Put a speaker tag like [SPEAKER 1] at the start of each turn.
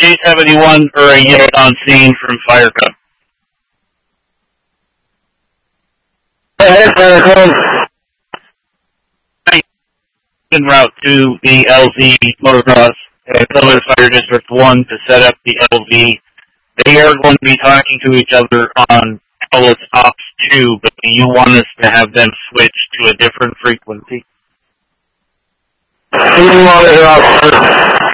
[SPEAKER 1] J71 or a unit on scene from Fire Cup. En route to the LV motocross at Columbus Fire District 1 to set up the LV. They are going to be talking to each other on Paulus Ops 2, but you want us to have them switch to a different frequency?